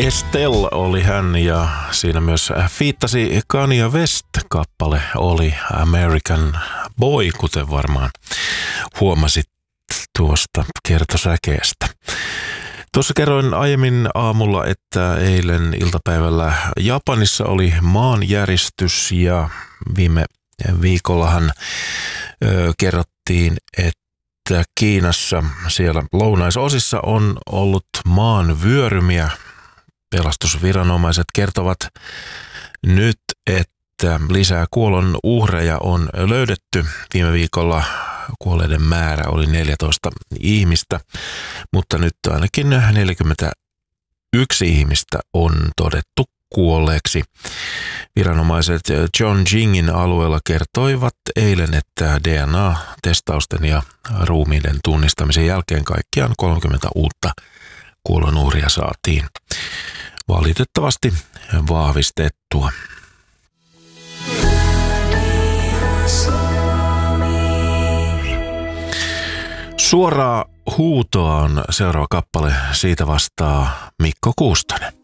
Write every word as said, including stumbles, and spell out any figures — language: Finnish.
Estelle oli hän ja siinä myös fiittasi Kanye West. Kappale oli American Boy, kuten varmaan huomasit tuosta kertosäkeestä. Tuossa kerroin aiemmin aamulla, että eilen iltapäivällä Japanissa oli maanjäristys ja viime viikollahan ö, kerrottiin, että Kiinassa siellä lounaisosissa on ollut maanvyörymiä. Pelastusviranomaiset kertovat nyt, että lisää kuolon uhreja on löydetty. Viime viikolla kuolleiden määrä oli neljätoista ihmistä, mutta nyt ainakin neljäkymmentäyksi ihmistä on todettu kuolleeksi. Viranomaiset Chongqingin alueella kertoivat eilen, että D N A-testausten ja ruumiiden tunnistamisen jälkeen kaikkiaan kolmekymmentä uutta kuolonuhria saatiin valitettavasti vahvistettua. Suoraa huutoa on seuraava kappale, siitä vastaa Mikko Kuustonen.